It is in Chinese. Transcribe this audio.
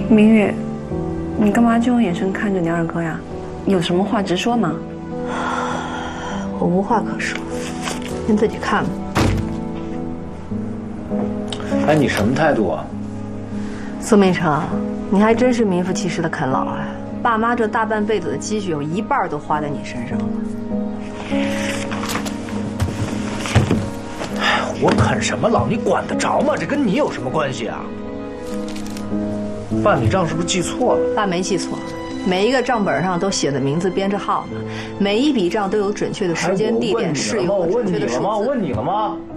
明月，你干嘛这种眼神看着你二哥呀？有什么话直说嘛。 我无话可说，您自己看吧。 哎，你什么态度啊？ 苏明成，你还真是名副其实的啃老啊！爸妈这大半辈子的积蓄有一半都花在你身上了。 我啃什么老？你管得着吗？这跟你有什么关系啊？爸，你账是不是记错了？ 爸没记错，每一个账本上都写的名字编着号呢，每一笔账都有准确的时间、地点、适用和准确的数字。 我问你了吗？